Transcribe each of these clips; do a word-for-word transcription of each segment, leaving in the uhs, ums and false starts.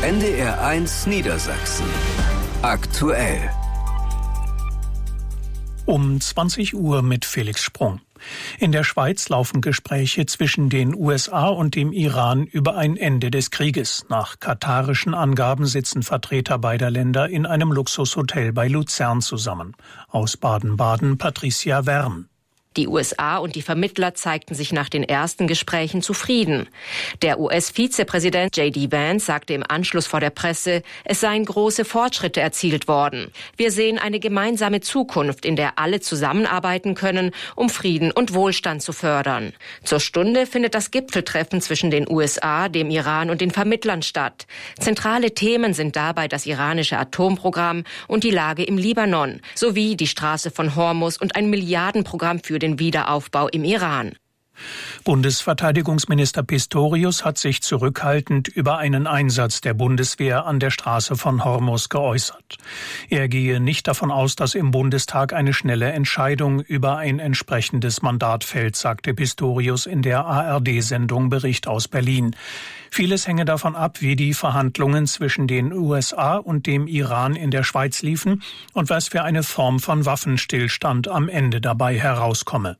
N D R eins Niedersachsen. Aktuell. Um zwanzig Uhr mit Felix Sprung. In der Schweiz laufen Gespräche zwischen den U S A und dem Iran über ein Ende des Krieges. Nach katarischen Angaben sitzen Vertreter beider Länder in einem Luxushotel bei Luzern zusammen. Aus Baden-Baden Patricia Wern. Die U S A und die Vermittler zeigten sich nach den ersten Gesprächen zufrieden. Der U S-Vizepräsident J D Vance sagte im Anschluss vor der Presse, es seien große Fortschritte erzielt worden. Wir sehen eine gemeinsame Zukunft, in der alle zusammenarbeiten können, um Frieden und Wohlstand zu fördern. Zur Stunde findet das Gipfeltreffen zwischen den U S A, dem Iran und den Vermittlern statt. Zentrale Themen sind dabei das iranische Atomprogramm und die Lage im Libanon, sowie die Straße von Hormuz und ein Milliardenprogramm für den Wiederaufbau im Iran. Bundesverteidigungsminister Pistorius hat sich zurückhaltend über einen Einsatz der Bundeswehr an der Straße von Hormuz geäußert. Er gehe nicht davon aus, dass im Bundestag eine schnelle Entscheidung über ein entsprechendes Mandat fällt, sagte Pistorius in der A R D-Sendung Bericht aus Berlin. Vieles hänge davon ab, wie die Verhandlungen zwischen den U S A und dem Iran in der Schweiz liefen und was für eine Form von Waffenstillstand am Ende dabei herauskomme.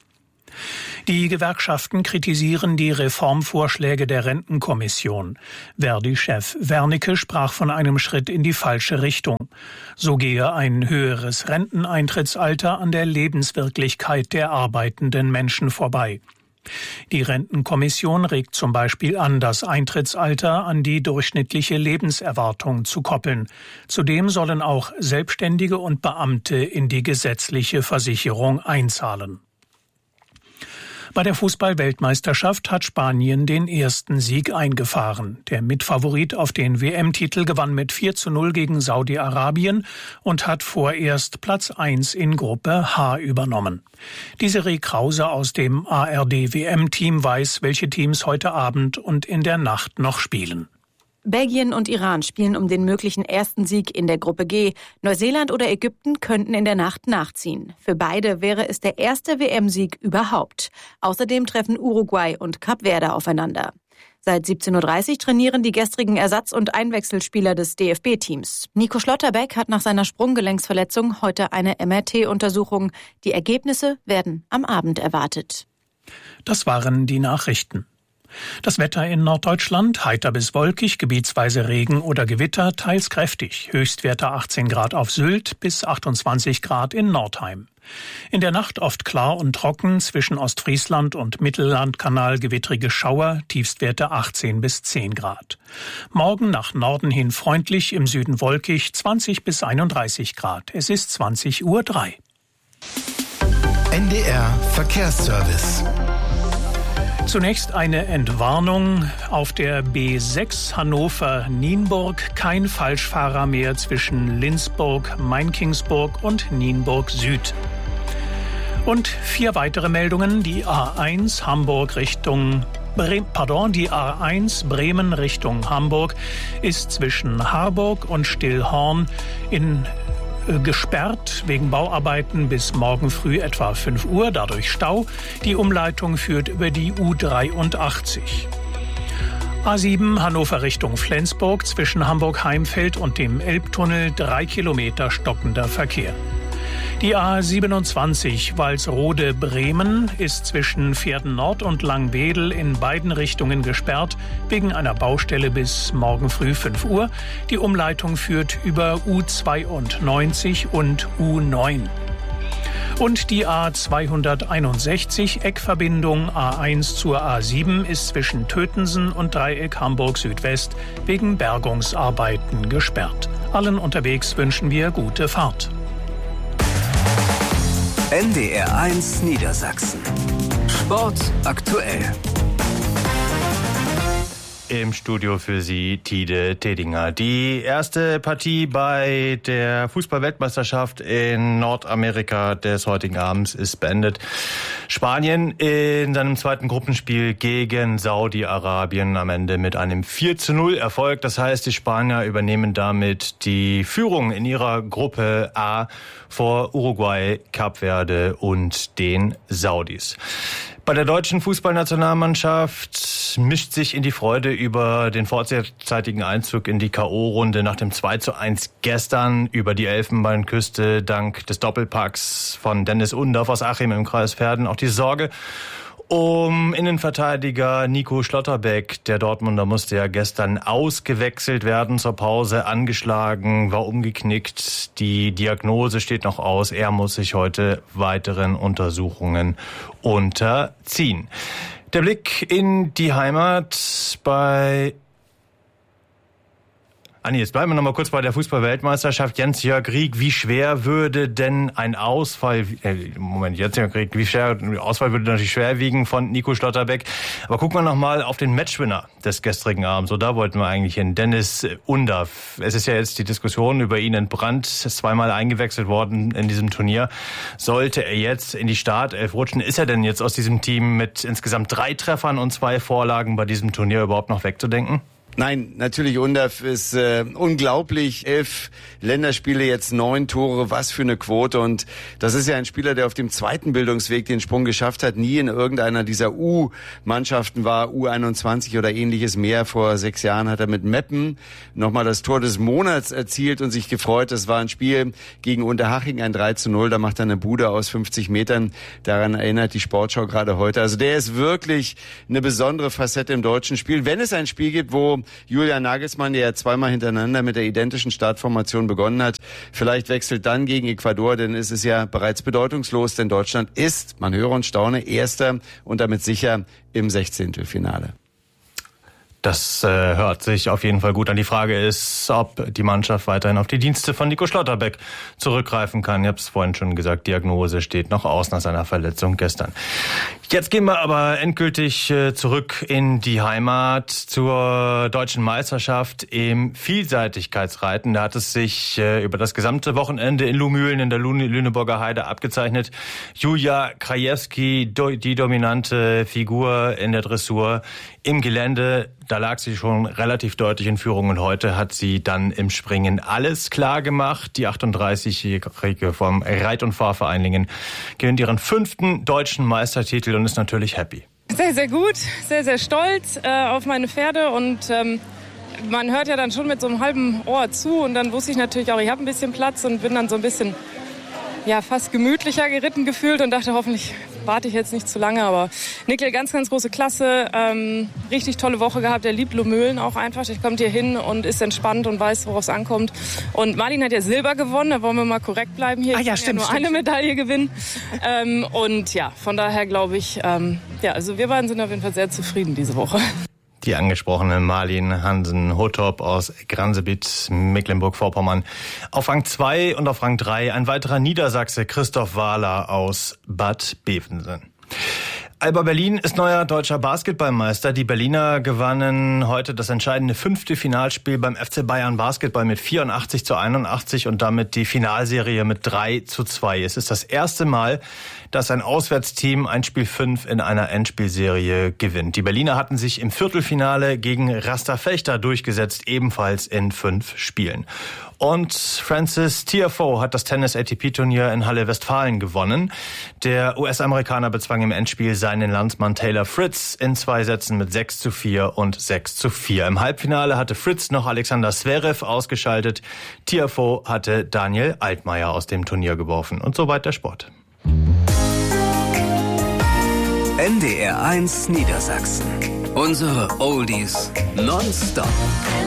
Die Gewerkschaften kritisieren die Reformvorschläge der Rentenkommission. Verdi-Chef Wernicke sprach von einem Schritt in die falsche Richtung. So gehe ein höheres Renteneintrittsalter an der Lebenswirklichkeit der arbeitenden Menschen vorbei. Die Rentenkommission regt zum Beispiel an, das Eintrittsalter an die durchschnittliche Lebenserwartung zu koppeln. Zudem sollen auch Selbstständige und Beamte in die gesetzliche Versicherung einzahlen. Bei der Fußball-Weltmeisterschaft hat Spanien den ersten Sieg eingefahren. Der Mitfavorit auf den W M-Titel gewann mit vier zu null gegen Saudi-Arabien und hat vorerst Platz eins in Gruppe H übernommen. Desiree Krause aus dem A R D-W M-Team weiß, welche Teams heute Abend und in der Nacht noch spielen. Belgien und Iran spielen um den möglichen ersten Sieg in der Gruppe G. Neuseeland oder Ägypten könnten in der Nacht nachziehen. Für beide wäre es der erste W M-Sieg überhaupt. Außerdem treffen Uruguay und Kap Verde aufeinander. Seit siebzehn Uhr dreißig trainieren die gestrigen Ersatz- und Einwechselspieler des D F B-Teams. Nico Schlotterbeck hat nach seiner Sprunggelenksverletzung heute eine M R T-Untersuchung. Die Ergebnisse werden am Abend erwartet. Das waren die Nachrichten. Das Wetter in Norddeutschland, heiter bis wolkig, gebietsweise Regen oder Gewitter, teils kräftig. Höchstwerte achtzehn Grad auf Sylt bis achtundzwanzig Grad in Nordheim. In der Nacht oft klar und trocken, zwischen Ostfriesland und Mittellandkanal gewittrige Schauer, Tiefstwerte achtzehn bis zehn Grad. Morgen nach Norden hin freundlich, im Süden wolkig, zwanzig bis einunddreißig Grad. Es ist zwanzig Uhr drei. N D R Verkehrsservice. Zunächst eine Entwarnung auf der B sechs Hannover-Nienburg. Kein Falschfahrer mehr zwischen Lindsburg, Mainkingsburg und Nienburg Süd. Und vier weitere Meldungen. Die A eins Hamburg Richtung Bre- Pardon, die A eins Bremen Richtung Hamburg ist zwischen Harburg und Stillhorn in gesperrt wegen Bauarbeiten bis morgen früh etwa fünf Uhr, dadurch Stau. Die Umleitung führt über die U dreiundachtzig. A sieben Hannover Richtung Flensburg zwischen Hamburg-Heimfeld und dem Elbtunnel drei Kilometer stockender Verkehr. Die A siebenundzwanzig Walsrode-Bremen ist zwischen Pferden Nord und Langwedel in beiden Richtungen gesperrt, wegen einer Baustelle bis morgen früh fünf Uhr. Die Umleitung führt über U zweiundneunzig und U neun. Und die A zweihunderteinundsechzig Eckverbindung A eins zur A sieben ist zwischen Tötensen und Dreieck Hamburg Südwest wegen Bergungsarbeiten gesperrt. Allen unterwegs wünschen wir gute Fahrt. N D R eins Niedersachsen. Sport aktuell. Im Studio für Sie Tide Tedinger. Die erste Partie bei der Fußball-Weltmeisterschaft in Nordamerika des heutigen Abends ist beendet. Spanien in seinem zweiten Gruppenspiel gegen Saudi-Arabien am Ende mit einem vier zu null Erfolg. Das heißt, die Spanier übernehmen damit die Führung in ihrer Gruppe A vor Uruguay, Kap Verde und den Saudis. Bei der deutschen Fußballnationalmannschaft mischt sich in die Freude über den vorzeitigen Einzug in die K O-Runde nach dem zwei zu eins gestern über die Elfenbeinküste dank des Doppelpacks von Dennis Undorf aus Achim im Kreis Verden auch die Sorge um Innenverteidiger Nico Schlotterbeck. Der Dortmunder musste ja gestern ausgewechselt werden zur Pause, angeschlagen, war umgeknickt. Die Diagnose steht noch aus. Er muss sich heute weiteren Untersuchungen unterziehen. Der Blick in die Heimat bei... Ah nee, jetzt bleiben wir noch mal kurz bei der Fußball-Weltmeisterschaft. Jens-Jörg Rieck, wie schwer würde denn ein Ausfall, äh, Moment, Jens-Jörg Rieck, wie schwer, ein Ausfall würde natürlich schwer wiegen von Nico Schlotterbeck. Aber gucken wir noch mal auf den Matchwinner des gestrigen Abends. So, da wollten wir eigentlich hin. Dennis Undorf. Es ist ja jetzt die Diskussion über ihn entbrannt. Ist zweimal eingewechselt worden in diesem Turnier. Sollte er jetzt in die Startelf rutschen? Ist er denn jetzt aus diesem Team mit insgesamt drei Treffern und zwei Vorlagen bei diesem Turnier überhaupt noch wegzudenken? Nein, natürlich, Undorf ist äh, unglaublich. Elf Länderspiele, jetzt neun Tore, was für eine Quote. Und das ist ja ein Spieler, der auf dem zweiten Bildungsweg den Sprung geschafft hat, nie in irgendeiner dieser U-Mannschaften war, U einundzwanzig oder ähnliches mehr. Vor sechs Jahren hat er mit Meppen nochmal das Tor des Monats erzielt und sich gefreut. Das war ein Spiel gegen Unterhaching, ein drei zu null. Da macht er eine Bude aus fünfzig Metern. Daran erinnert die Sportschau gerade heute. Also der ist wirklich eine besondere Facette im deutschen Spiel. Wenn es ein Spiel gibt, wo Julian Nagelsmann, der ja zweimal hintereinander mit der identischen Startformation begonnen hat, vielleicht wechselt dann gegen Ecuador, denn es ist ja bereits bedeutungslos, denn Deutschland ist, man höre und staune, Erster und damit sicher im Sechzehntelfinale. Das äh, hört sich auf jeden Fall gut an. Die Frage ist, ob die Mannschaft weiterhin auf die Dienste von Nico Schlotterbeck zurückgreifen kann. Ich habe es vorhin schon gesagt, Diagnose steht noch aus nach seiner Verletzung gestern. Jetzt gehen wir aber endgültig äh, zurück in die Heimat zur deutschen Meisterschaft im Vielseitigkeitsreiten. Da hat es sich äh, über das gesamte Wochenende in Lumülen in der Lüneburger Heide abgezeichnet. Julia Krajewski, do, die dominante Figur in der Dressur im Gelände. Da lag sie schon relativ deutlich in Führung und heute hat sie dann im Springen alles klar gemacht. Die achtunddreißigjährige vom Reit- und Fahrverein Lingen gewinnt ihren fünften deutschen Meistertitel und ist natürlich happy. Sehr, sehr gut, sehr, sehr stolz äh, auf meine Pferde und ähm, man hört ja dann schon mit so einem halben Ohr zu und dann wusste ich natürlich auch, ich habe ein bisschen Platz und bin dann so ein bisschen ja, fast gemütlicher geritten gefühlt und dachte, hoffentlich warte ich jetzt nicht zu lange, aber Nickel, ganz, ganz große Klasse, ähm, richtig tolle Woche gehabt, der liebt Lumülen auch einfach, der kommt hier hin und ist entspannt und weiß, worauf es ankommt. Und Martin hat ja Silber gewonnen, da wollen wir mal korrekt bleiben hier, ah, ja, ich stimmt, kann ja nur stimmt. eine Medaille gewinnen ähm, und ja, von daher glaube ich, ähm, ja, also wir beiden sind auf jeden Fall sehr zufrieden diese Woche. Die angesprochene Marlin Hansen-Hothop aus Gransebit, Mecklenburg-Vorpommern. Auf Rang zwei und auf Rang drei ein weiterer Niedersachse, Christoph Wahler aus Bad Bevensen. Alba Berlin ist neuer deutscher Basketballmeister. Die Berliner gewannen heute das entscheidende fünfte Finalspiel beim F C Bayern Basketball mit vierundachtzig zu einundachtzig und damit die Finalserie mit drei zu zwei. Es ist das erste Mal, dass ein Auswärtsteam ein Spiel fünf in einer Endspielserie gewinnt. Die Berliner hatten sich im Viertelfinale gegen Rasta Fechter durchgesetzt, ebenfalls in fünf Spielen. Und Frances Tiafoe hat das Tennis-A T P-Turnier in Halle Westfalen gewonnen. Der U S-Amerikaner bezwang im Endspiel seinen Landsmann Taylor Fritz in zwei Sätzen mit sechs zu vier und sechs zu vier. Im Halbfinale hatte Fritz noch Alexander Zverev ausgeschaltet. Tiafoe hatte Daniel Altmaier aus dem Turnier geworfen. Und soweit der Sport. N D R eins Niedersachsen. Unsere Oldies nonstop.